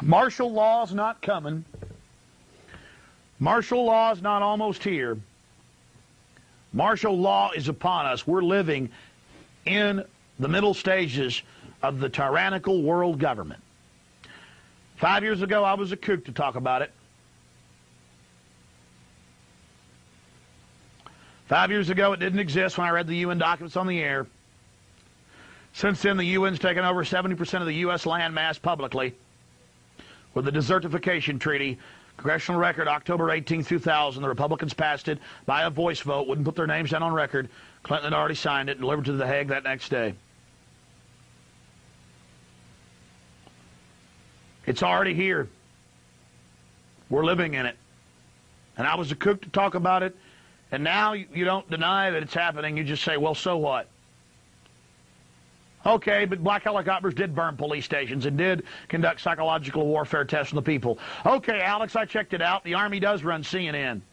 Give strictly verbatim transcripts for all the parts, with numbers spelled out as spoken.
Martial law's not coming. Martial law's not almost here. Martial law is upon us. We're living in the middle stages of the tyrannical world government. Five years ago, I was a kook to talk about it. Five years ago, it didn't exist when I read the U N documents on the air. Since then, the U N's taken over seventy percent of the U S land mass publicly with the Desertification Treaty. Congressional record, October eighteenth, two thousand. The Republicans passed it by a voice vote, wouldn't put their names down on record. Clinton had already signed it and delivered to The Hague that next day. It's already here. We're living in it. And I was a kook to talk about it, and now you don't deny that it's happening. You just say, well, so what? Okay, but black helicopters did burn police stations and did conduct psychological warfare tests on the people. Okay, Alex, I checked it out. The Army does run C N N.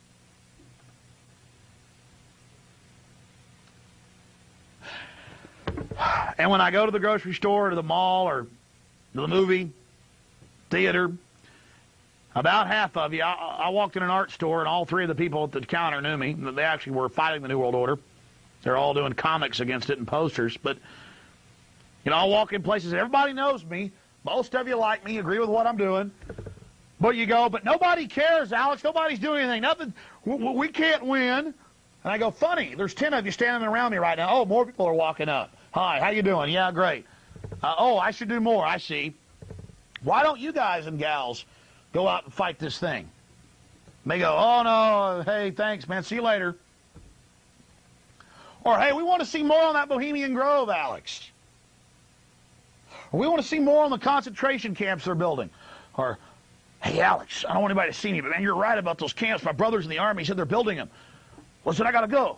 And when I go to the grocery store or to the mall or to the movie theater, about half of you, I, I walked in an art store and all three of the people at the counter knew me. They actually were fighting the New World Order. They're all doing comics against it and posters, but you know, I'll walk in places, everybody knows me. Most of you like me, agree with what I'm doing. But you go, but nobody cares, Alex. Nobody's doing anything. Nothing. We, we can't win. And I go, funny, there's ten of you standing around me right now. Oh, more people are walking up. Hi, how you doing? Yeah, great. Uh, oh, I should do more, I see. Why don't you guys and gals go out and fight this thing? And they go, oh, no, hey, thanks, man. See you later. Or, hey, we want to see more on that Bohemian Grove, Alex. Or we want to see more on the concentration camps they're building. Or, hey, Alex, I don't want anybody to see me, but, man, you're right about those camps. My brother's in the Army said they're building them. Well, said I got to go.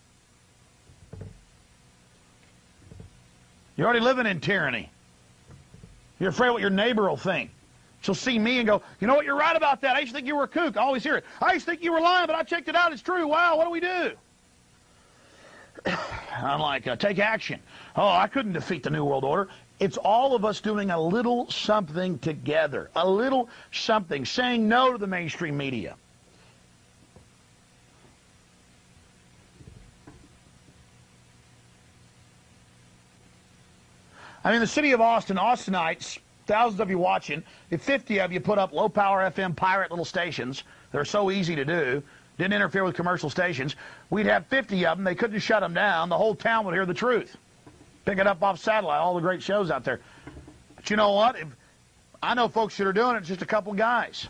You're already living in tyranny. You're afraid what your neighbor will think. She'll see me and go, you know what, you're right about that. I used to think you were a kook. I always hear it. I used to think you were lying, but I checked it out. It's true. Wow, what do we do? I'm like, uh, take action. Oh, I couldn't defeat the New World Order. It's all of us doing a little something together, a little something, saying no to the mainstream media. I mean, the city of Austin, Austinites, thousands of you watching, if fifty of you put up low-power F M pirate little stations, they're so easy to do, didn't interfere with commercial stations, we'd have fifty of them, they couldn't shut them down, the whole town would hear the truth. Pick it up off satellite, all the great shows out there. But you know what? If, I know folks that are doing it, it's just a couple guys.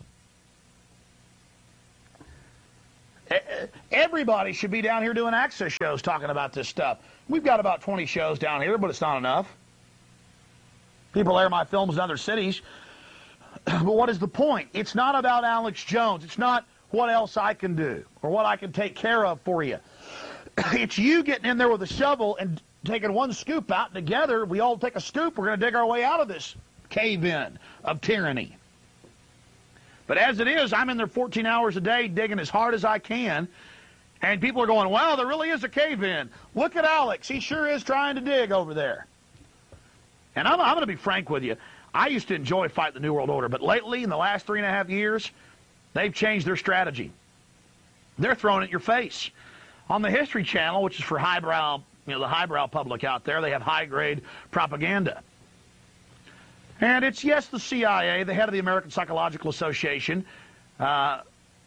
Everybody should be down here doing access shows talking about this stuff. We've got about twenty shows down here, but it's not enough. People air my films in other cities. But what is the point? It's not about Alex Jones. It's not what else I can do or what I can take care of for you. It's you getting in there with a shovel and taking one scoop out. Together, we all take a scoop. We're going to dig our way out of this cave-in of tyranny. But as it is, I'm in there fourteen hours a day digging as hard as I can. And people are going, wow, there really is a cave-in. Look at Alex. He sure is trying to dig over there. And I'm, I'm going to be frank with you. I used to enjoy fighting the New World Order, but lately, in the last three and a half years, they've changed their strategy. They're throwing it in your face. On the History Channel, which is for highbrow, you know, the highbrow public out there, they have high-grade propaganda. And it's, yes, the C I A, the head of the American Psychological Association, uh,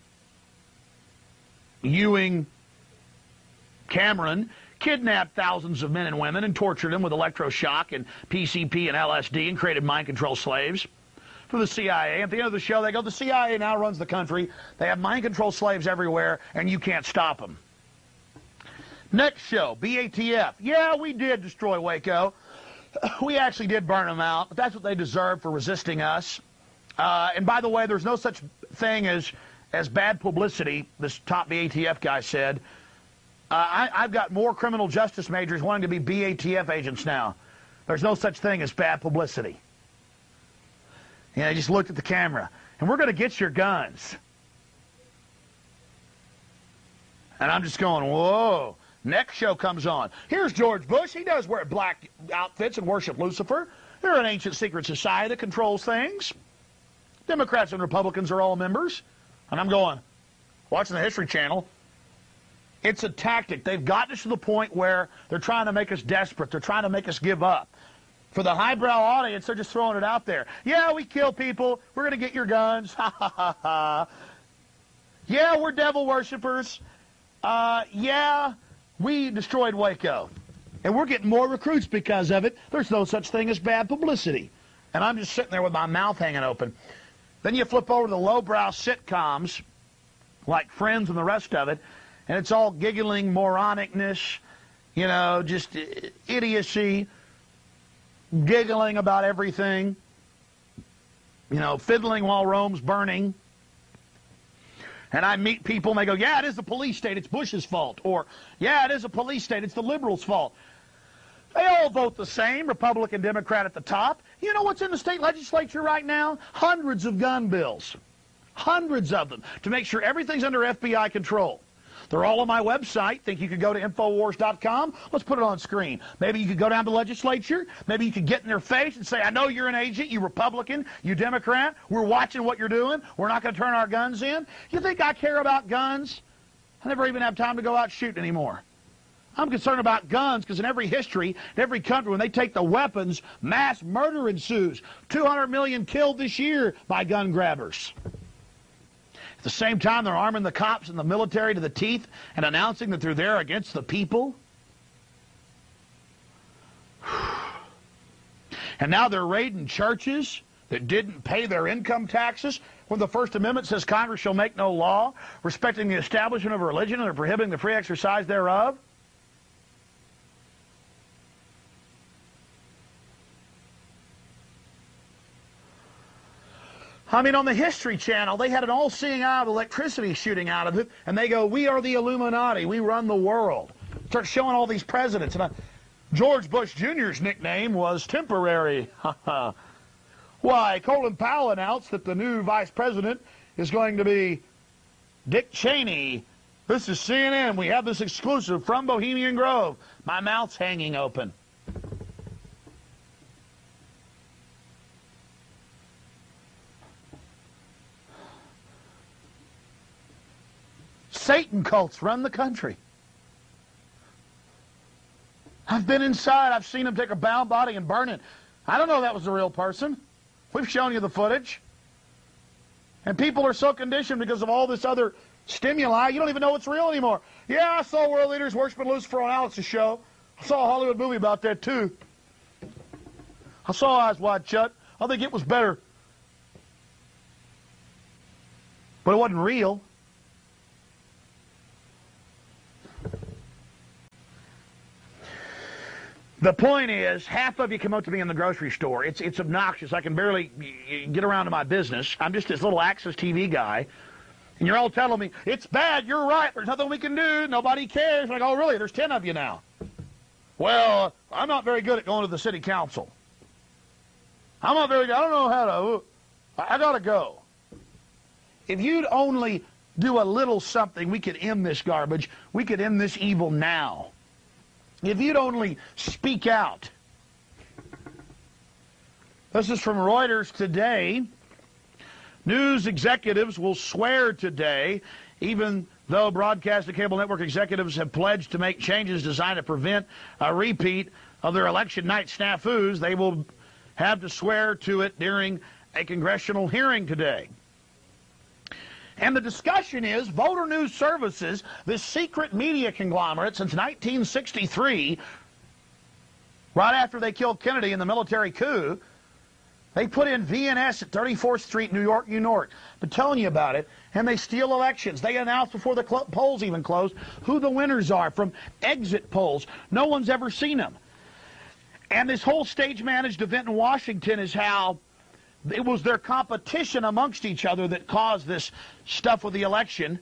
Ewing Cameron, kidnapped thousands of men and women and tortured them with electroshock and P C P and L S D and created mind control slaves for the C I A. At the end of the show, they go, the C I A now runs the country. They have mind control slaves everywhere, and you can't stop them. Next show, B A T F. Yeah, we did destroy Waco. We actually did burn them out, but that's what they deserve for resisting us. Uh, and by the way, there's no such thing as, as bad publicity, this top B A T F guy said. Uh, I, I've got more criminal justice majors wanting to be B A T F agents now. There's no such thing as bad publicity. And I just looked at the camera. And we're going to get your guns. And I'm just going, whoa. Next show comes on. Here's George Bush. He does wear black outfits and worship Lucifer. They're an ancient secret society that controls things. Democrats and Republicans are all members. And I'm going, watching the History Channel, it's a tactic. They've gotten us to the point where they're trying to make us desperate. They're trying to make us give up. For the highbrow audience, they're just throwing it out there. Yeah, we kill people. We're going to get your guns. Ha, ha, ha, ha. Yeah, we're devil worshippers. Uh, yeah, we destroyed Waco. And we're getting more recruits because of it. There's no such thing as bad publicity. And I'm just sitting there with my mouth hanging open. Then you flip over to the lowbrow sitcoms, like Friends and the rest of it, and it's all giggling moronicness, you know, just idiocy, giggling about everything, you know, fiddling while Rome's burning. And I meet people and they go, yeah, it is a police state, it's Bush's fault. Or, yeah, it is a police state, it's the liberals' fault. They all vote the same, Republican, Democrat at the top. You know what's in the state legislature right now? Hundreds of gun bills. Hundreds of them, to make sure everything's under F B I control. They're all on my website. Think you could go to Infowars dot com? Let's put it on screen. Maybe you could go down to the legislature. Maybe you could get in their face and say, I know you're an agent, you Republican, you Democrat. We're watching what you're doing. We're not going to turn our guns in. You think I care about guns? I never even have time to go out shooting anymore. I'm concerned about guns because in every history, in every country, when they take the weapons, mass murder ensues. two hundred million killed this year by gun grabbers. At the same time, they're arming the cops and the military to the teeth and announcing that they're there against the people. And now they're raiding churches that didn't pay their income taxes when the First Amendment says Congress shall make no law respecting the establishment of a religion and prohibiting the free exercise thereof. I mean, on the History Channel, they had an all-seeing eye of electricity shooting out of it, and they go, we are the Illuminati, we run the world. Start showing all these presidents. And I, George Bush Junior's nickname was Temporary. Why, Colin Powell announced that the new vice president is going to be Dick Cheney. This is C N N. We have this exclusive from Bohemian Grove. My mouth's hanging open. Satan cults run the country. I've been inside. I've seen them take a bound body and burn it. I don't know that was the real person. We've shown you the footage. And people are so conditioned because of all this other stimuli, you don't even know it's real anymore. Yeah, I saw world leaders worshiping Lucifer on Alex's show. I saw a Hollywood movie about that, too. I saw Eyes Wide Shut. I think it was better. But it wasn't real. The point is, half of you come up to me in the grocery store. It's it's obnoxious. I can barely get around to my business. I'm just this little Access T V guy. And you're all telling me, it's bad, you're right, there's nothing we can do, nobody cares. I'm like, oh, really? There's ten of you now. Well, I'm not very good at going to the city council. I'm not very good. I don't know how to. I, I got to go. If you'd only do a little something, we could end this garbage. We could end this evil now. If you'd only speak out. This is from Reuters today. News executives will swear today, even though broadcast and cable network executives have pledged to make changes designed to prevent a repeat of their election night snafus, they will have to swear to it during a congressional hearing today. And the discussion is Voter News Services, this secret media conglomerate since nineteen sixty-three, right after they killed Kennedy in the military coup, they put in V N S at thirty-fourth Street, New York, New York. Been telling you about it. And they steal elections. They announce before the polls even close who the winners are from exit polls. No one's ever seen them. And this whole stage-managed event in Washington is how it was their competition amongst each other that caused this stuff with the election.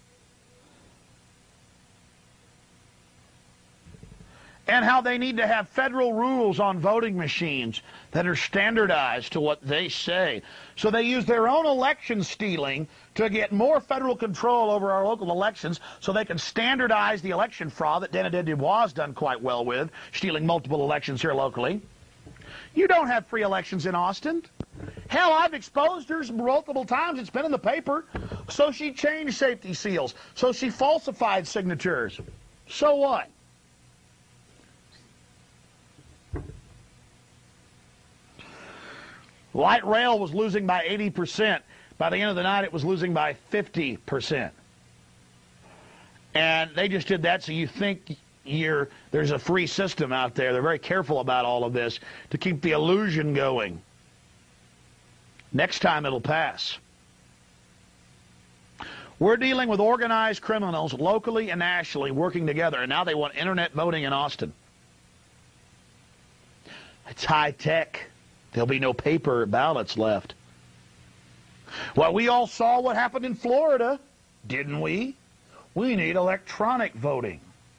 And how they need to have federal rules on voting machines that are standardized to what they say. So they use their own election stealing to get more federal control over our local elections so they can standardize the election fraud that Dana Dubois has done quite well with, stealing multiple elections here locally. You don't have free elections in Austin. Hell, I've exposed her multiple times. It's been in the paper. So she changed safety seals. So she falsified signatures. So what? Light rail was losing by eighty percent. By the end of the night, it was losing by fifty percent. And they just did that so you think you're, there's a free system out there. They're very careful about all of this to keep the illusion going. Next time it'll pass. We're dealing with organized criminals locally and nationally working together, and now they want internet voting in Austin. It's high tech. There'll be no paper ballots left. Well, we all saw what happened in Florida, didn't we? We need electronic voting.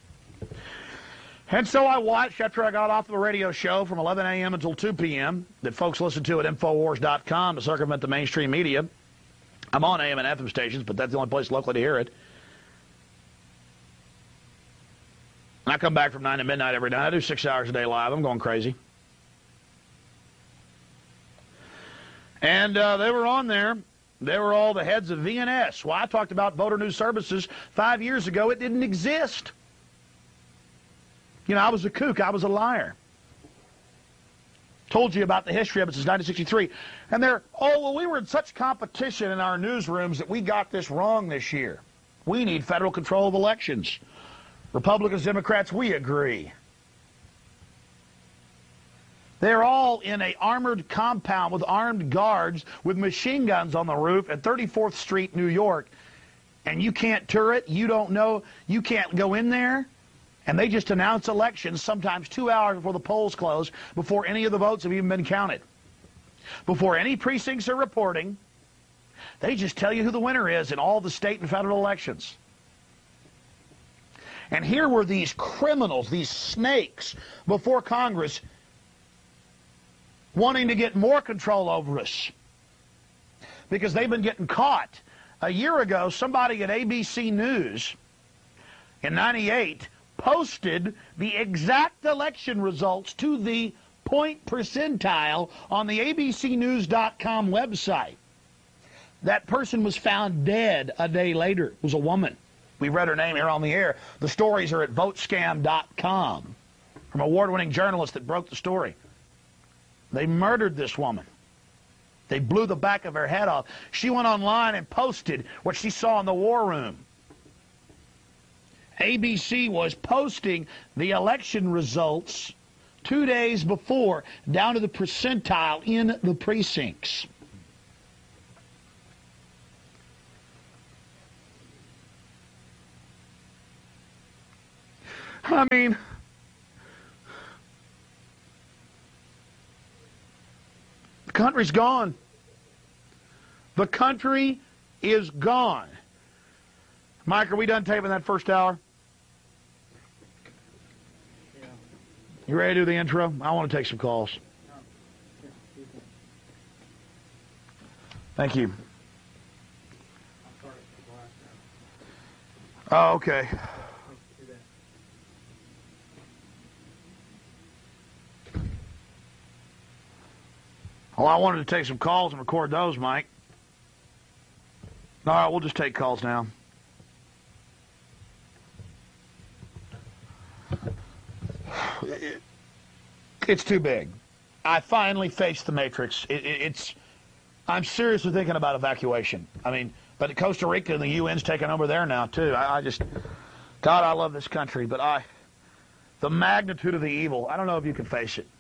And so I watched after I got off of a radio show from eleven a m until two p m that folks listen to at Infowars dot com to circumvent the mainstream media. I'm on A M and F M stations, but that's the only place locally to hear it. And I come back from nine to midnight every night. I do six hours a day live. I'm going crazy. And uh, they were on there. They were all the heads of V N S. Well, I talked about Voter News Services five years ago. It didn't exist. You know, I was a kook. I was a liar. Told you about the history of it since nineteen sixty-three. And they're, oh, well, we were in such competition in our newsrooms that we got this wrong this year. We need federal control of elections. Republicans, Democrats, we agree. They're all in a armored compound with armed guards with machine guns on the roof at thirty-fourth Street, New York. And you can't tour it. You don't know. You can't go in there. And they just announce elections sometimes two hours before the polls close, before any of the votes have even been counted. Before any precincts are reporting, they just tell you who the winner is in all the state and federal elections. And here were these criminals, these snakes, before Congress, wanting to get more control over us because they've been getting caught. A year ago, somebody at A B C News in ninety-eight posted the exact election results to the point percentile on the A B C news dot com website. That person was found dead a day later. It was a woman. We read her name here on the air. The stories are at vote scam dot com from award-winning journalists that broke the story. They murdered this woman. They blew the back of her head off. She went online and posted what she saw in the war room. A B C was posting the election results two days before, down to the percentile in the precincts. I mean, the country's gone. The country is gone. Mike, are we done taping that first hour? Yeah. You ready to do the intro? I want to take some calls. Thank you. Oh, okay. Well, I wanted to take some calls and record those, Mike. All right, we'll just take calls now. It, it's too big. I finally faced the matrix. It, it, it's. I'm seriously thinking about evacuation. I mean, but Costa Rica and the U N's taking over there now too. I, I just, God, I love this country, but I, the magnitude of the evil. I don't know if you can face it.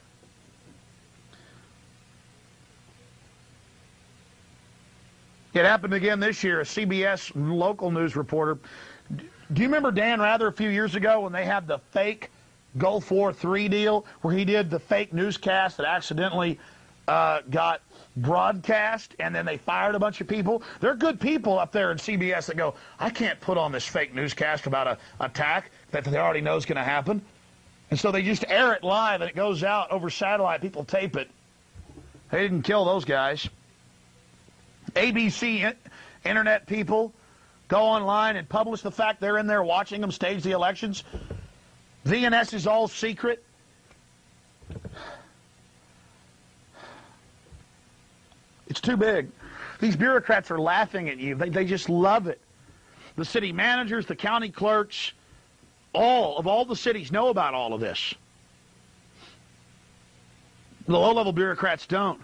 It happened again this year. A C B S local news reporter. Do you remember Dan Rather a few years ago when they had the fake Gulf War three deal where he did the fake newscast that accidentally uh, got broadcast and then they fired a bunch of people? There are good people up there in C B S that go, I can't put on this fake newscast about an attack that they already know is going to happen. And so they just air it live and it goes out over satellite. People tape it. They didn't kill those guys. A B C internet people go online and publish the fact they're in there watching them stage the elections. V N S is all secret. It's too big. These bureaucrats are laughing at you. They, they just love it. The city managers, the county clerks, all of all the cities know about all of this. The low-level bureaucrats don't.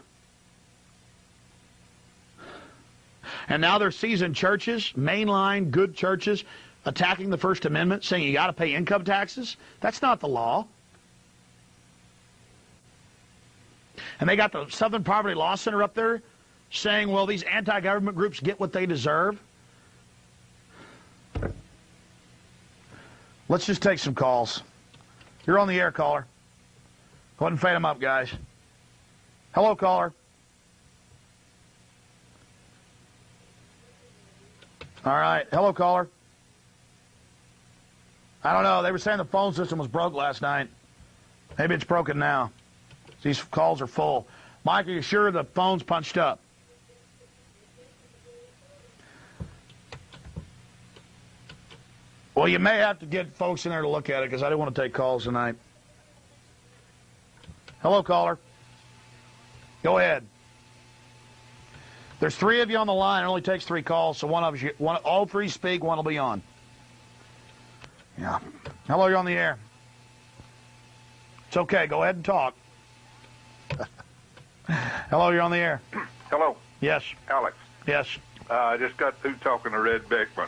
And now they're seasoned churches, mainline good churches, attacking the First Amendment, saying you got to pay income taxes. That's not the law. And they got the Southern Poverty Law Center up there saying, well, these anti-government groups get what they deserve. Let's just take some calls. You're on the air, caller. Go ahead and fade them up, guys. Hello, caller. All right. Hello, caller. I don't know. They were saying the phone system was broke last night. Maybe it's broken now. These calls are full. Mike, are you sure the phone's punched up? Well, you may have to get folks in there to look at it because I didn't want to take calls tonight. Hello, caller. Go ahead. There's three of you on the line. It only takes three calls, so one of you, one, all three speak, one will be on. Yeah. Hello, you're on the air. It's okay. Go ahead and talk. Hello, you're on the air. Hello. Yes. Alex. Yes. Uh, I just got through talking to Red Beckman.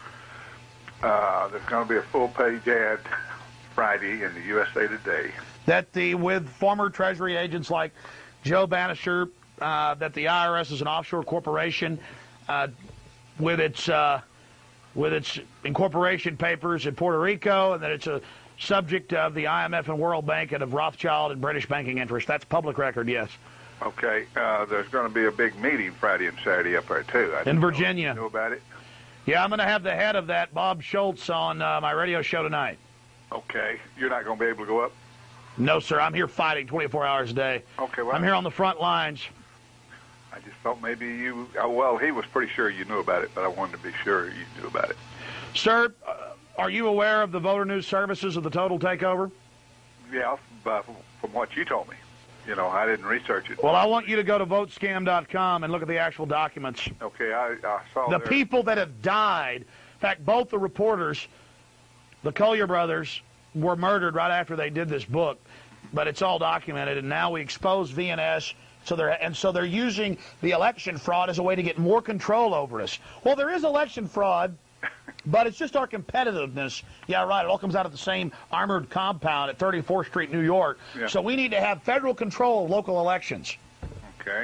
Uh, there's going to be a full-page ad Friday in the U S A Today. That the with former Treasury agents like Joe Bannister, uh, that the I R S is an offshore corporation uh, with its uh, with its incorporation papers in Puerto Rico, and that it's a subject of the I M F and World Bank and of Rothschild and British banking interests. That's public record, yes. Okay. Uh, there's going to be a big meeting Friday and Saturday up there, too. I in Virginia. Know, know about it? Yeah, I'm going to have the head of that, Bob Schultz, on uh, my radio show tonight. Okay. You're not going to be able to go up? No, sir. I'm here fighting twenty-four hours a day. Okay. Well, I'm here on the front lines. I just thought maybe you, uh, well, he was pretty sure you knew about it, but I wanted to be sure you knew about it. Sir, uh, are you aware of the voter news services of the total takeover? Yeah, but from what you told me. You know, I didn't research it. Well, I want you to go to vote scam dot com and look at the actual documents. Okay, I, I saw The there. people that have died, in fact, both the reporters, the Collier brothers, were murdered right after they did this book, but it's all documented, and now we expose V N S, so they're, and so they're using the election fraud as a way to get more control over us. Well, there is election fraud, but it's just our competitiveness. Yeah, right, it all comes out of the same armored compound at thirty-fourth Street, New York. Yeah. So we need to have federal control of local elections. Okay.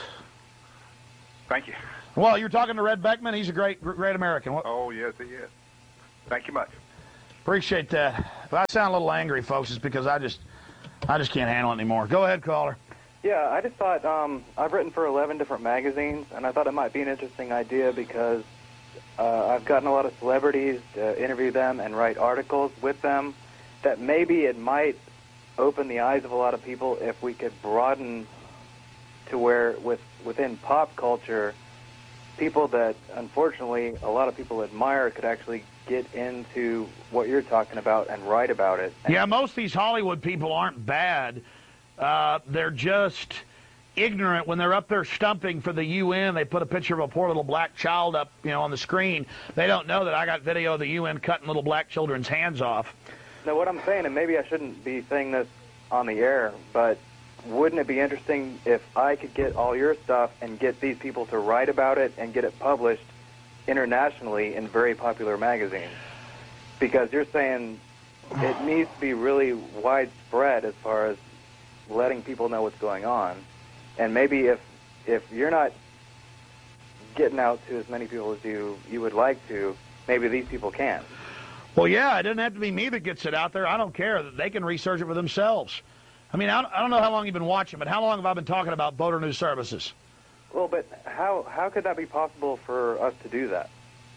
Thank you. Well, you're talking to Red Beckman. He's a great, great American. What? Oh, yes, he is. Thank you much. Appreciate that. If I sound a little angry, folks, it's because I just, I just can't handle it anymore. Go ahead, caller. Yeah, I just thought um, I've written for eleven different magazines, and I thought it might be an interesting idea because uh, I've gotten a lot of celebrities to interview them and write articles with them. That maybe it might open the eyes of a lot of people if we could broaden to where, with within pop culture, people that unfortunately a lot of people admire could actually get into what you're talking about and write about it. And yeah, most of these Hollywood people aren't bad. Uh, they're just ignorant when they're up there stumping for the U N. They put a picture of a poor little black child up, you know, on the screen. They don't know that I got video of the U N cutting little black children's hands off. Now, what I'm saying, and maybe I shouldn't be saying this on the air, but wouldn't it be interesting if I could get all your stuff and get these people to write about it and get it published internationally in very popular magazines? Because you're saying it needs to be really widespread as far as letting people know what's going on. And maybe if if you're not getting out to as many people as you, you would like to, maybe these people can. Well, yeah, it doesn't have to be me that gets it out there. I don't care. They can research it for themselves. I mean, I don't know how long you've been watching, but how long have I been talking about voter news services? Well, but how how could that be possible for us to do that?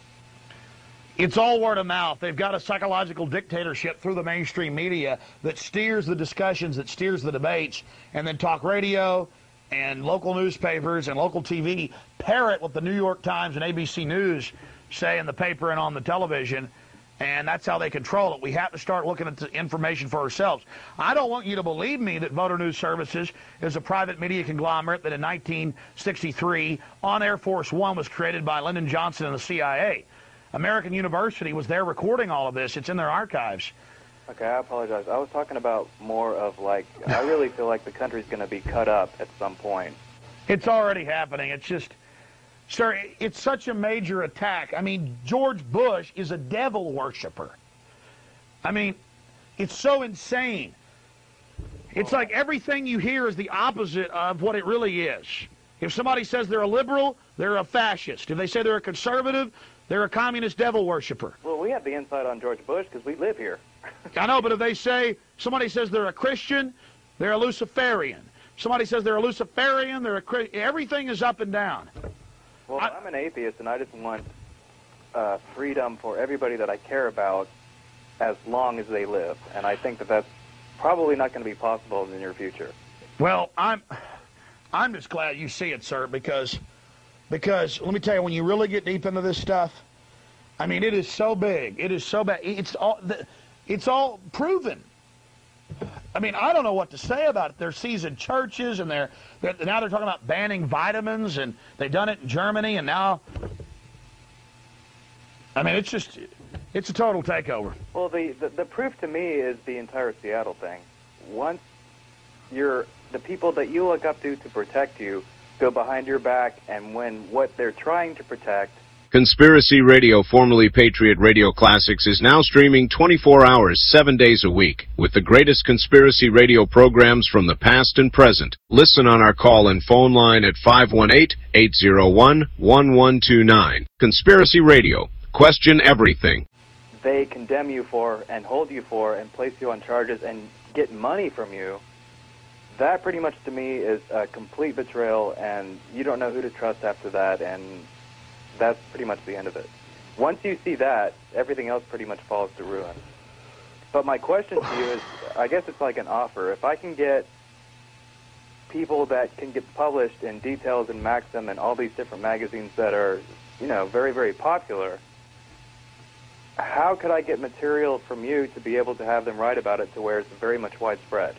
It's all word of mouth. They've got a psychological dictatorship through the mainstream media that steers the discussions, that steers the debates, and then talk radio and local newspapers and local T V parrot what the New York Times and A B C News say in the paper and on the television. And that's how they control it. We have to start looking at the information for ourselves. I don't want you to believe me that Voter News Services is a private media conglomerate that in nineteen sixty-three on Air Force One was created by Lyndon Johnson and the C I A. American University was there recording all of this. It's in their archives. Okay, I apologize. I was talking about more of like, I really feel like the country's going to be cut up at some point. It's already happening. It's just... Sir, it's such a major attack. I mean, George Bush is a devil worshiper. I mean, it's so insane. It's like everything you hear is the opposite of what it really is. If somebody says they're a liberal, they're a fascist. If they say they're a conservative, they're a communist devil worshiper. Well, we have the insight on George Bush because we live here. I know, but if they say, somebody says they're a Christian, they're a Luciferian. Somebody says they're a Luciferian, they're a Christian. Everything is up and down. Well, I, I'm an atheist, and I just want uh, freedom for everybody that I care about as long as they live. And I think that that's probably not going to be possible in the near future. Well, I'm I'm just glad you see it, sir, because, because let me tell you, when you really get deep into this stuff, I mean, it is so big. It is so bad. It's all, it's all proven. I mean, I don't know what to say about it. They're seizing churches, and they're, they're now they're talking about banning vitamins, and they've done it in Germany, and now, I mean, it's just, it's a total takeover. Well, the, the, the proof to me is the entire Seattle thing. Once you're, the people that you look up to to protect you go behind your back, and when what they're trying to protect... Conspiracy Radio, formerly Patriot Radio Classics, is now streaming twenty-four hours, seven days a week, with the greatest conspiracy radio programs from the past and present. Listen on our call and phone line at five one eight, eight zero one, one one two nine. Conspiracy Radio. Question everything. They condemn you for and hold you for and place you on charges and get money from you. That pretty much to me is a complete betrayal, and you don't know who to trust after that, and that's pretty much the end of it. Once you see that, everything else pretty much falls to ruin. But my question to you is, I guess it's like an offer. If I can get people that can get published in Details and Maxim and all these different magazines that are, you know, very, very popular, how could I get material from you to be able to have them write about it to where it's very much widespread?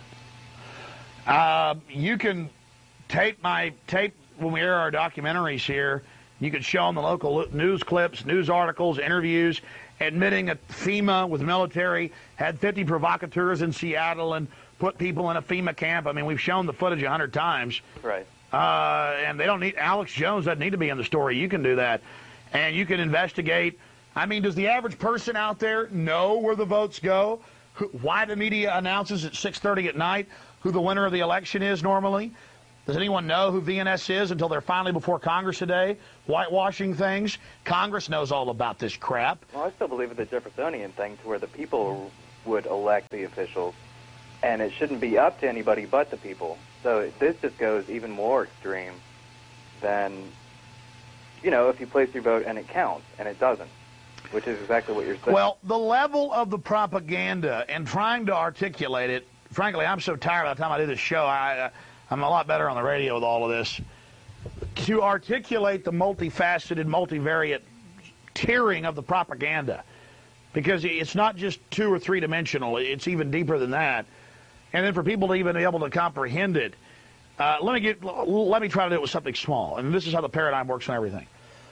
Uh, you can tape my tape when we air our documentaries here. You could show them the local news clips, news articles, interviews, admitting that FEMA with military had fifty provocateurs in Seattle and put people in a FEMA camp. I mean, we've shown the footage a hundred times. Right. Uh, and they don't need, Alex Jones doesn't need to be in the story. You can do that. And you can investigate. I mean, does the average person out there know where the votes go? Who, why the media announces at six thirty at night who the winner of the election is normally? Does anyone know who V N S is until they're finally before Congress today, whitewashing things? Congress knows all about this crap. Well, I still believe in the Jeffersonian thing to where the people would elect the officials, and it shouldn't be up to anybody but the people. So this just goes even more extreme than, you know, if you place your vote and it counts, and it doesn't, which is exactly what you're saying. Well, the level of the propaganda and trying to articulate it, frankly, I'm so tired by the time I do this show, I... Uh, I'm a lot better on the radio with all of this. To articulate the multifaceted, multivariate tiering of the propaganda, because it's not just two or three dimensional, it's even deeper than that. And then for people to even be able to comprehend it, uh, let me get, let me try to do it with something small. And this is how the paradigm works and everything.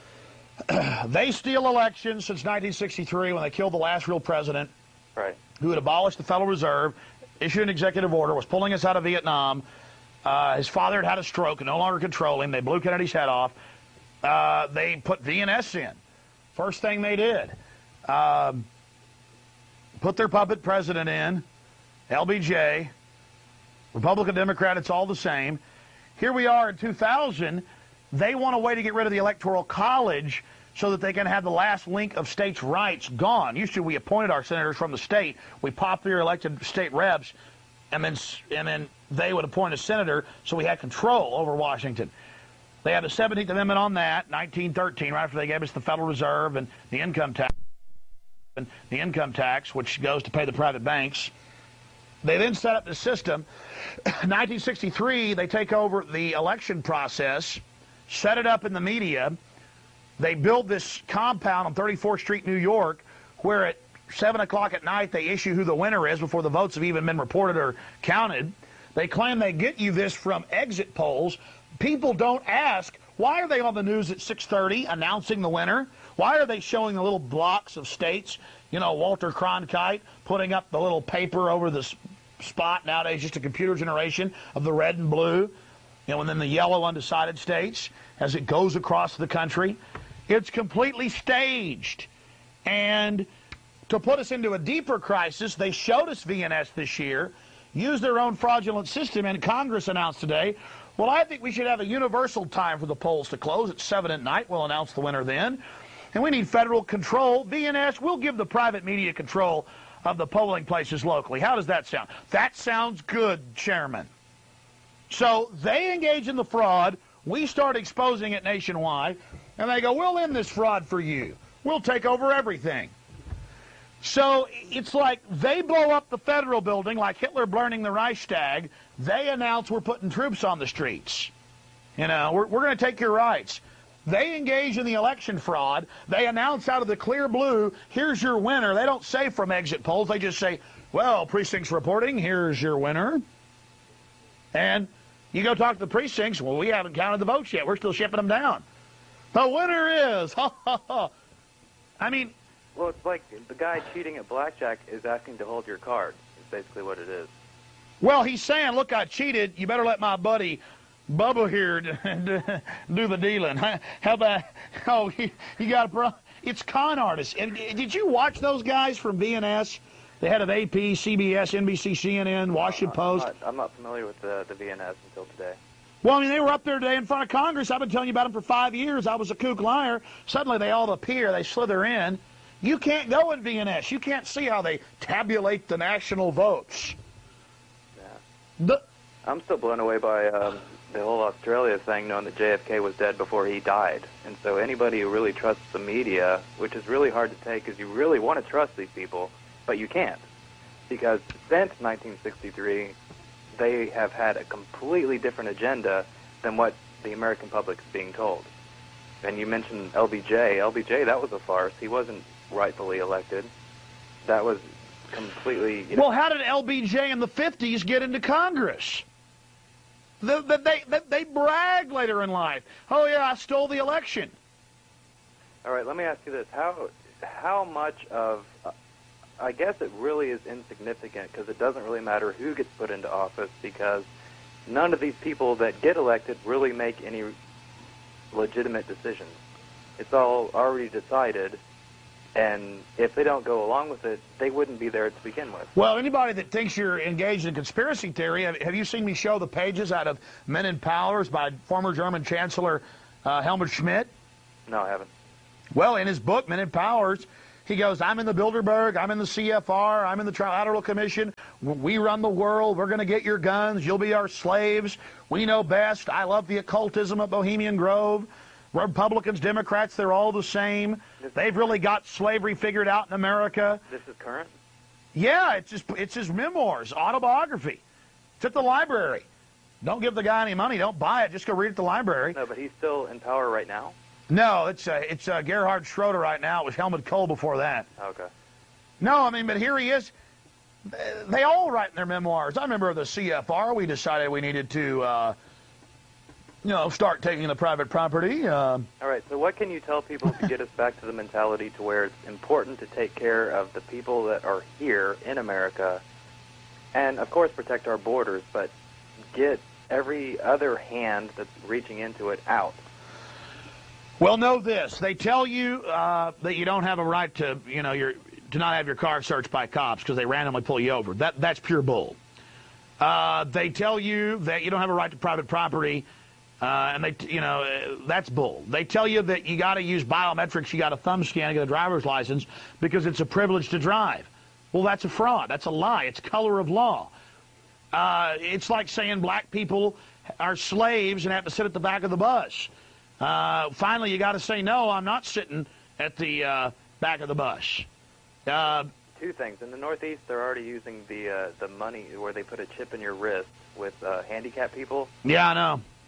They steal elections since nineteen sixty-three when they killed the last real president, right, who had abolished the Federal Reserve, issued an executive order, was pulling us out of Vietnam. Uh, his father had had a stroke and no longer control him. They blew Kennedy's head off. Uh, they put V N S in. First thing they did. Um, put their puppet president in, L B J. Republican, Democrat, it's all the same. Here we are in two thousand. They want a way to get rid of the Electoral College so that they can have the last link of states' rights gone. Used to, we appointed our senators from the state. We popularly elected state reps, and then and then they would appoint a senator, so we had control over Washington. They had the seventeenth Amendment on that, nineteen thirteen, right after they gave us the Federal Reserve and the income tax, and the income tax, which goes to pay the private banks. They then set up the system. nineteen sixty-three, they take over the election process, set it up in the media. They build this compound on thirty-fourth Street, New York, where at seven o'clock at night, they issue who the winner is before the votes have even been reported or counted. They claim they get you this from exit polls. People don't ask, why are they on the news at six thirty announcing the winner? Why are they showing the little blocks of states? You know, Walter Cronkite putting up the little paper over the spot, nowadays just a computer generation of the red and blue, you know, and then the yellow undecided states as it goes across the country. It's completely staged. And to put us into a deeper crisis, they showed us V N S this year, used their own fraudulent system, and Congress announced today, well, I think we should have a universal time for the polls to close at seven at night. We'll announce the winner then. And we need federal control. V N S will give the private media control of the polling places locally. How does that sound? That sounds good, Chairman. So they engage in the fraud. We start exposing it nationwide. And they go, we'll end this fraud for you. We'll take over everything. So it's like they blow up the federal building like Hitler burning the Reichstag. They announce we're putting troops on the streets. You know, we're, we're going to take your rights. They engage in the election fraud. They announce out of the clear blue, here's your winner. They don't say from exit polls. They just say, well, precincts reporting, here's your winner. And you go talk to the precincts, well, we haven't counted the votes yet. We're still shipping them down. The winner is, ha, ha, ha. I mean... Well, it's like the guy cheating at blackjack is asking to hold your card. Is basically what it is. Well, he's saying, look, I cheated. You better let my buddy Bubba here do the dealing. How about, oh, he, he got a pro. It's con artists. And did you watch those guys from V N S? The head of A P, C B S, N B C, C N N, Washington I'm Post. Not, I'm not familiar with the, the V N S until today. Well, I mean, they were up there today in front of Congress. I've been telling you about them for five years. I was a kook liar. Suddenly they all appear. They slither in. You can't go in V N S. You can't see how they tabulate the national votes. Yeah. The, I'm still blown away by um, the whole Australia thing, knowing that J F K was dead before he died. And so anybody who really trusts the media, which is really hard to take because you really want to trust these people, but you can't. Because since nineteen sixty-three, they have had a completely different agenda than what the American public is being told. And you mentioned L B J. L B J, that was a farce. He wasn't rightfully elected. That was completely... You know, well, how did L B J in the fifties get into Congress? The, the, they, they, they brag later in life. Oh, yeah, I stole the election. All right, let me ask you this. How, how much of... Uh, I guess it really is insignificant because it doesn't really matter who gets put into office because none of these people that get elected really make any legitimate decisions. It's all already decided, and if they don't go along with it, they wouldn't be there to begin with. Well, anybody that thinks you're engaged in conspiracy theory, have, have you seen me show the pages out of Men in Powers by former German Chancellor uh, Helmut Schmidt? No, I haven't. Well, in his book, Men in Powers, he goes, I'm in the Bilderberg, I'm in the C F R, I'm in the Trilateral Commission, we run the world, we're going to get your guns, you'll be our slaves, we know best, I love the occultism of Bohemian Grove, Republicans, Democrats, they're all the same, they've really got slavery figured out in America. This is current? Yeah, it's just, it's his memoirs, autobiography. It's at the library. Don't give the guy any money, don't buy it, just go read it at the library. No, but he's still in power right now? No, it's uh, it's uh, Gerhard Schroeder right now. It was Helmut Kohl before that. Okay. No, I mean, but here he is. They all write in their memoirs. I remember the C F R. We decided we needed to, uh, you know, start taking the private property. Uh, all right. So what can you tell people to get us back to the mentality to where it's important to take care of the people that are here in America, and of course protect our borders, but get every other hand that's reaching into it out? Well, know this. They tell you uh, that you don't have a right to, you know, your, to not have your car searched by cops because they randomly pull you over. That That's pure bull. Uh, they tell you that you don't have a right to private property, uh, and they, you know, uh, that's bull. They tell you that you got to use biometrics, you got a thumb scan to get a driver's license because it's a privilege to drive. Well, that's a fraud. That's a lie. It's color of law. Uh, it's like saying black people are slaves and have to sit at the back of the bus. Uh, finally, you got to say, no, I'm not sitting at the uh, back of the bus. Uh, Two things. In the Northeast, they're already using the uh, the money where they put a chip in your wrist with uh, handicapped people. Yeah, I know.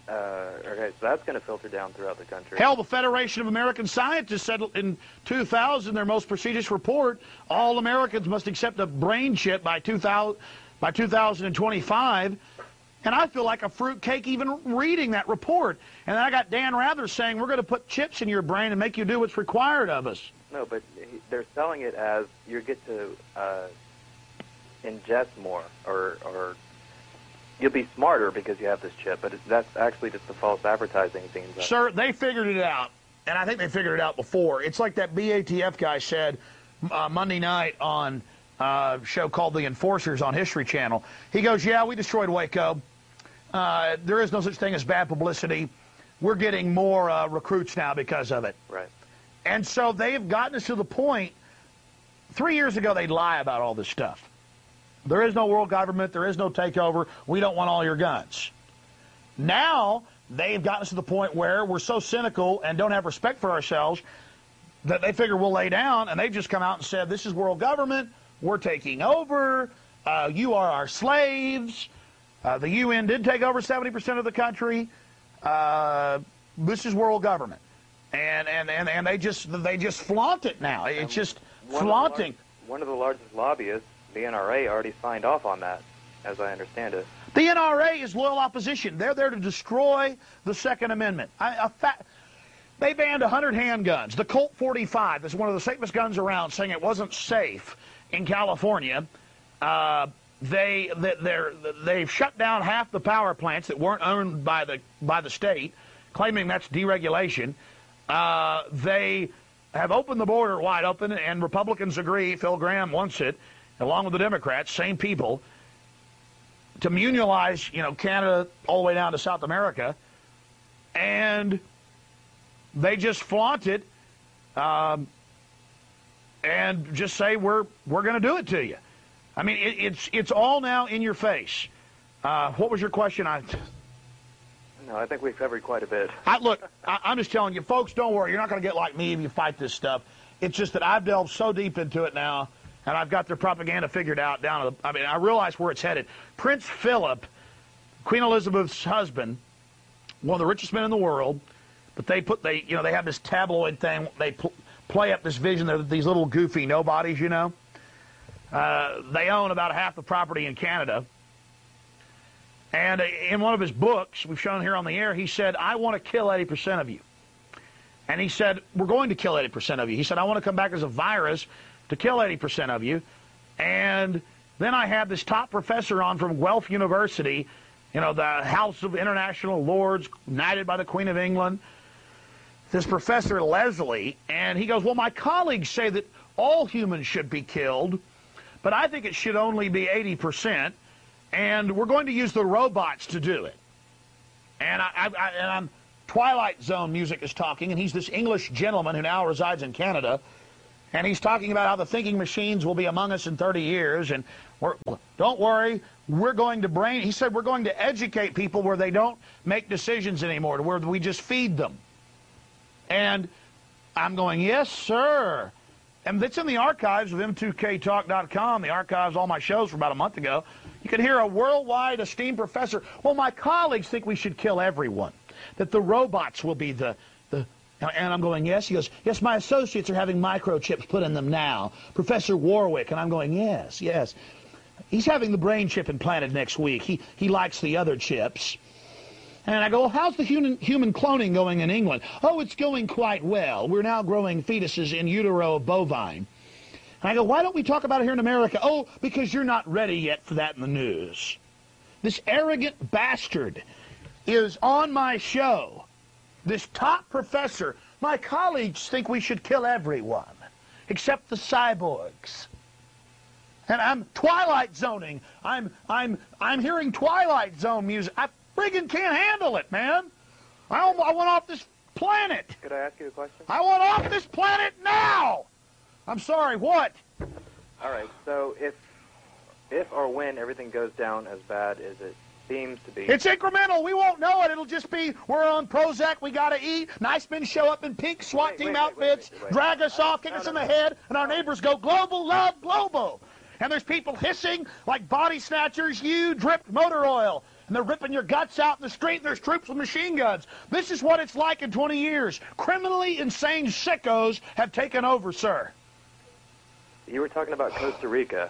Uh, okay, so that's going to filter down throughout the country. Hell, the Federation of American Scientists said in two thousand, their most prestigious report, all Americans must accept a brain chip by two thousand, by two thousand twenty-five. And I feel like a fruitcake even reading that report. And then I got Dan Rather saying we're going to put chips in your brain and make you do what's required of us. No, but he, they're selling it as you get to uh, ingest more, or, or you'll be smarter because you have this chip. But it, that's actually just the false advertising, it seems like. Sir, they figured it out. And I think they figured it out before. It's like that B A T F guy said uh, Monday night on a show called The Enforcers on History Channel. He goes, yeah, we destroyed Waco. Uh, there is no such thing as bad publicity. We're getting more uh, recruits now because of it. Right. And so they've gotten us to the point, three years ago they'd lie about all this stuff. There is no world government. There is no takeover. We don't want all your guns. Now they've gotten us to the point where we're so cynical and don't have respect for ourselves that they figure we'll lay down, and they've just come out and said, this is world government. We're taking over. Uh, you are our slaves. Uh, the U N did take over seventy percent of the country. Uh, this is world government. And, and, and, and they just they just flaunt it now. It's just one flaunting. Of large, one of the largest lobbyists, the N R A, already signed off on that, as I understand it. The N R A is loyal opposition. They're there to destroy the Second Amendment. I, a fa- they banned one hundred handguns. The Colt forty-five is one of the safest guns around, saying it wasn't safe in California. Uh, They they're, they've shut down half the power plants that weren't owned by the by the state, claiming that's deregulation. Uh, they have opened the border wide open, and Republicans agree. Phil Gramm wants it, along with the Democrats, same people, to munialize, you know, Canada all the way down to South America, and they just flaunt it, um, and just say we're we're going to do it to you. I mean, it, it's it's all now in your face. Uh, what was your question? I No, I think we've covered quite a bit. I, look, I, I'm just telling you, folks, don't worry. You're not going to get like me if you fight this stuff. It's just that I've delved so deep into it now, and I've got their propaganda figured out down to the, I mean, I realize where it's headed. Prince Philip, Queen Elizabeth's husband, one of the richest men in the world, but they put, they, you know, they have this tabloid thing. They pl- play up this vision. They're these little goofy nobodies, you know. Uh, they own about half the property in Canada. And in one of his books, we've shown here on the air, he said, I want to kill eighty percent of you. And he said, we're going to kill eighty percent of you. He said, I want to come back as a virus to kill eighty percent of you. And then I have this top professor on from Guelph University, you know, the House of International Lords, knighted by the Queen of England, this Professor Leslie. And he goes, well, my colleagues say that all humans should be killed, but I think it should only be eighty percent, and we're going to use the robots to do it. And, I, I, I, and I'm, Twilight Zone music is talking, and he's this English gentleman who now resides in Canada, and he's talking about how the thinking machines will be among us in thirty years, and we're, don't worry, we're going to brain, he said we're going to educate people where they don't make decisions anymore, to where we just feed them. And I'm going, yes, sir. And it's in the archives of M two K talk dot com, the archives of all my shows from about a month ago. You can hear a worldwide esteemed professor, well, my colleagues think we should kill everyone, that the robots will be the, the, and I'm going, yes. He goes, yes, my associates are having microchips put in them now. Professor Warwick, and I'm going, yes, yes. He's having the brain chip implanted next week. He, he likes the other chips. And I go, well, how's the human, human cloning going in England? Oh, it's going quite well. We're now growing fetuses in utero of bovine. And I go, why don't we talk about it here in America? Oh, because you're not ready yet for that in the news. This arrogant bastard is on my show. This top professor. My colleagues think we should kill everyone, except the cyborgs. And I'm Twilight Zoning. I'm, I'm, I'm hearing Twilight Zone music. I friggin' can't handle it, man. I, I want off this planet. Could I ask you a question? I want off this planet now. I'm sorry, what? All right, so if if or when everything goes down as bad as it seems to be... It's incremental. We won't know it. It'll just be, we're on Prozac, we got to eat. Nice men show up in pink SWAT Wait, team wait, wait, outfits, wait, wait, wait. drag us off, kick No, us no, in the no. head, and our neighbors go, global love, global. And there's people hissing like body snatchers, you dripped motor oil. And and they're ripping your guts out in the street, and there's troops with machine guns. This is what it's like in twenty years. Criminally insane sickos have taken over, sir. You were talking about Costa Rica.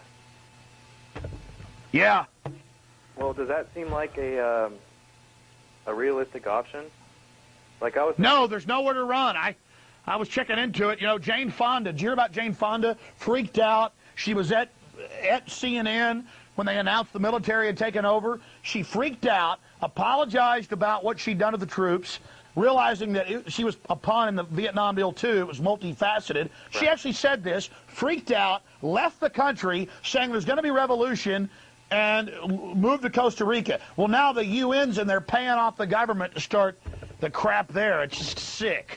Yeah. Well, does that seem like a um, a realistic option? Like I was. No, there's nowhere to run. I, I was checking into it. You know, Jane Fonda. Did you hear about Jane Fonda? Freaked out. She was at at C N N when they announced the military had taken over. She freaked out, apologized about what she'd done to the troops, realizing that it, she was a pawn in the Vietnam deal too. It was multifaceted. Right. She actually said this, freaked out, left the country, saying there's going to be revolution, and moved to Costa Rica. Well, now the U N's in there paying off the government to start the crap there. It's just sick.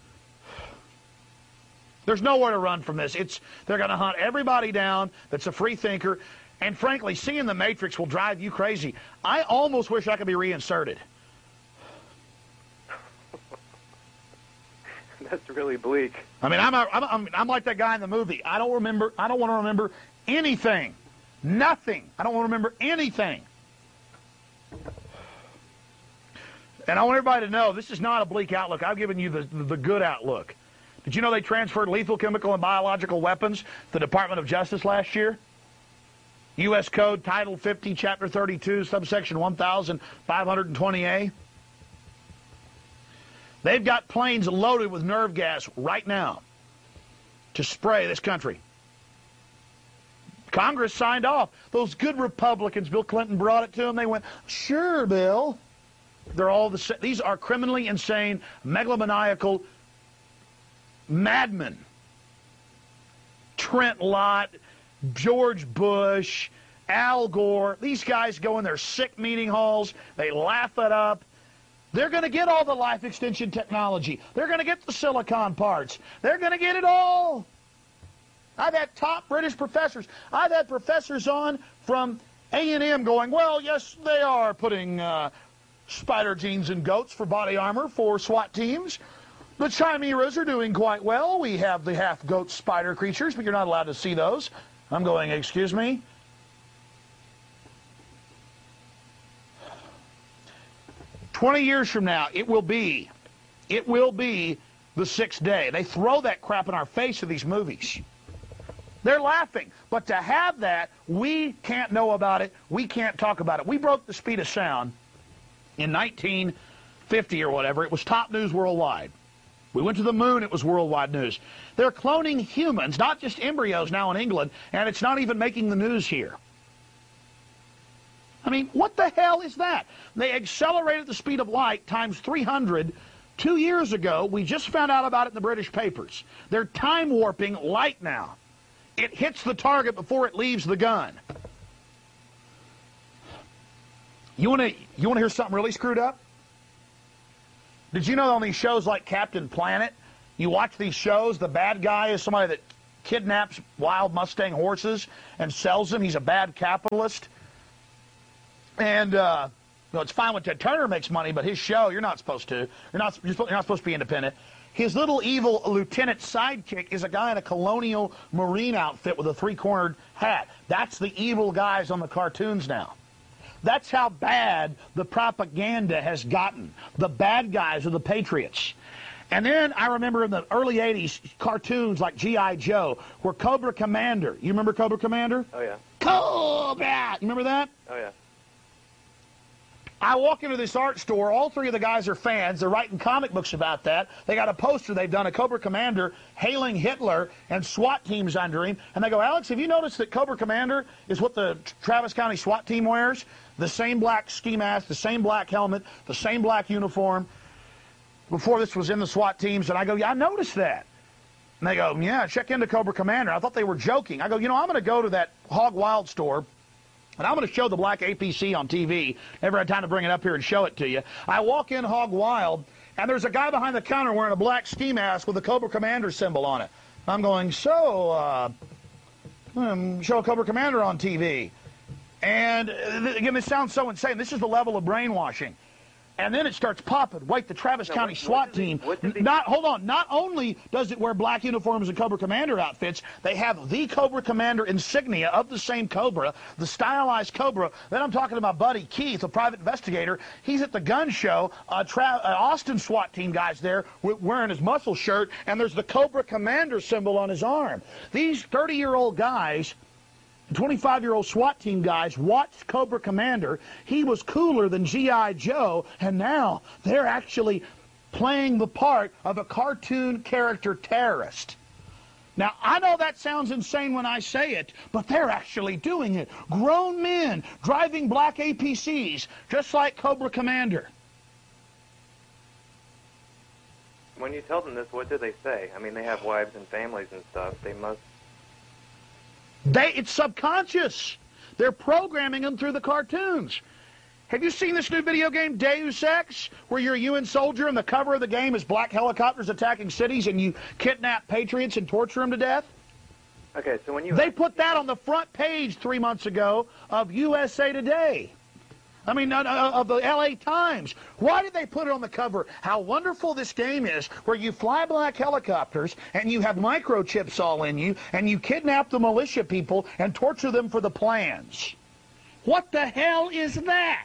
There's nowhere to run from this. It's they're going to hunt everybody down that's a free thinker. And frankly, seeing the Matrix will drive you crazy. I almost wish I could be reinserted. That's really bleak. I mean, I'm, a, I'm, I'm, I'm like that guy in the movie. I don't remember. I don't want to remember anything. Nothing. I don't want to remember anything. And I want everybody to know this is not a bleak outlook. I've given you the, the good outlook. Did you know they transferred lethal, chemical, and biological weapons to the Department of Justice last year? U S Code, Title fifty, Chapter thirty-two, subsection one thousand five hundred twenty A. They've got planes loaded with nerve gas right now to spray this country. Congress signed off. Those good Republicans, Bill Clinton brought it to them. They went, sure, Bill. They're all the same. These are criminally insane, megalomaniacal madmen. Trent Lott, George Bush, Al Gore. These guys go in their sick meeting halls. They laugh it up. They're going to get all the life extension technology. They're going to get the silicon parts. They're going to get it all. I've had top British professors. I've had professors on from A and M going, well, yes, they are putting uh, spider genes in goats for body armor for SWAT teams. The chimeras are doing quite well. We have the half-goat spider creatures, but you're not allowed to see those. I'm going, excuse me? Twenty years from now, it will be, it will be the sixth day. They throw that crap in our face in these movies. They're laughing. But to have that, we can't know about it. We can't talk about it. We broke the speed of sound in nineteen fifty or whatever. It was top news worldwide. We went to the moon. It was worldwide news. They're cloning humans, not just embryos now in England, and it's not even making the news here. I mean, what the hell is that? They accelerated the speed of light times three hundred two years ago. We just found out about it in the British papers. They're time warping light now. It hits the target before it leaves the gun. You want to you want to hear something really screwed up? Did you know on these shows like Captain Planet, you watch these shows, the bad guy is somebody that kidnaps wild Mustang horses and sells them. He's a bad capitalist. And uh, you know, it's fine when Ted Turner makes money, but his show, you're not supposed to. You're not, you're not supposed to be independent. His little evil lieutenant sidekick is a guy in a colonial marine outfit with a three-cornered hat. That's the evil guys on the cartoons now. That's how bad the propaganda has gotten. The bad guys are the patriots. And then I remember in the early eighties, cartoons like G I Joe, where Cobra Commander, you remember Cobra Commander? Oh, yeah. Cobra! You remember that? Oh, yeah. I walk into this art store. All three of the guys are fans. They're writing comic books about that. They got a poster they've done, a Cobra Commander hailing Hitler and SWAT teams under him. And they go, Alex, have you noticed that Cobra Commander is what the Travis County SWAT team wears? The same black ski mask, the same black helmet, the same black uniform. Before this was in the SWAT teams. And I go, yeah, I noticed that. And they go, yeah, check into Cobra Commander. I thought they were joking. I go, you know, I'm going to go to that Hog Wild store, and I'm going to show the black A P C on T V. Never had time to bring it up here and show it to you. I walk in Hog Wild, and there's a guy behind the counter wearing a black ski mask with a Cobra Commander symbol on it. I'm going, so, uh, um, show a Cobra Commander on T V. And, again, this sounds so insane. This is the level of brainwashing. and then it starts popping. Wait, the Travis No, County what- SWAT what do they- team, what do they- not, hold on, not only does it wear black uniforms and Cobra Commander outfits, they have the Cobra Commander insignia of the same Cobra, the stylized Cobra. Then I'm talking about Buddy Keith, a private investigator. He's at the gun show. Uh, Tra- uh, Austin SWAT team guy's there wearing his muscle shirt, and there's the Cobra Commander symbol on his arm. These thirty-year-old guys, twenty-five-year-old SWAT team guys watched Cobra Commander. He was cooler than G I Joe, and now they're actually playing the part of a cartoon character terrorist. Now, I know that sounds insane when I say it, but they're actually doing it. Grown men driving black A P Cs, just like Cobra Commander. When you tell them this, what do they say? I mean, they have wives and families and stuff. They must... They, it's subconscious. They're programming them through the cartoons. Have you seen this new video game, Deus Ex, where you're a U N soldier and the cover of the game is black helicopters attacking cities and you kidnap patriots and torture them to death? Okay, so when you... They put that on the front page three months ago of U S A Today. I mean, uh, of the L A Times. Why did they put it on the cover? How wonderful this game is, where you fly black helicopters and you have microchips all in you and you kidnap the militia people and torture them for the plans. What the hell is that?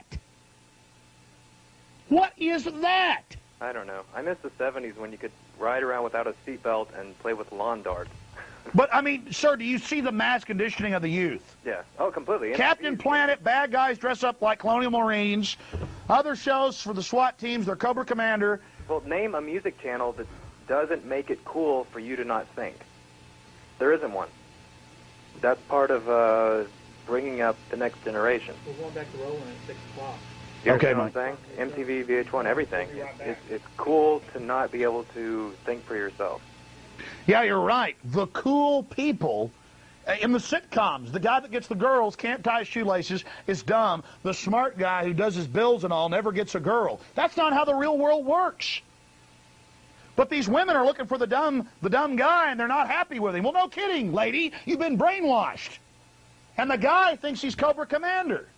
What is that? I don't know. I miss the seventies when you could ride around without a seatbelt and play with lawn darts. But, I mean, sir, do you see the mass conditioning of the youth? Yeah. Oh, completely. Captain Planet, bad guys dress up like Colonial Marines. Other shows for the SWAT teams, they're Cobra Commander. Well, name a music channel that doesn't make it cool for you to not think. There isn't one. That's part of uh, bringing up the next generation. We're going back to rolling at six o'clock. You Okay, understand what I'm saying? M T V, V H one, everything. It's, it's cool to not be able to think for yourself. Yeah, you're right. The cool people uh, in the sitcoms, the guy that gets the girls, can't tie his shoelaces, is dumb. The smart guy who does his bills and all never gets a girl. That's not how the real world works. But these women are looking for the dumb, the dumb guy, and they're not happy with him. Well, no kidding, lady. You've been brainwashed. And the guy thinks he's Cobra Commander.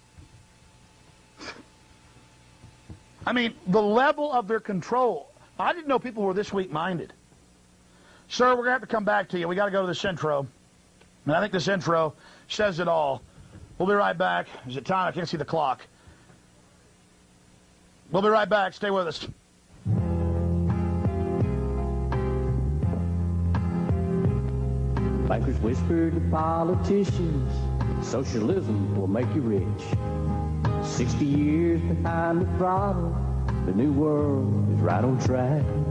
I mean, the level of their control. I didn't know people were this weak-minded. Sir, we're going to have to come back to you. We got to go to this intro. And I think this intro says it all. We'll be right back. Is it time? I can't see the clock. We'll be right back. Stay with us. Bankers whisper to politicians, socialism will make you rich. Sixty years behind the throttle, the new world is right on track.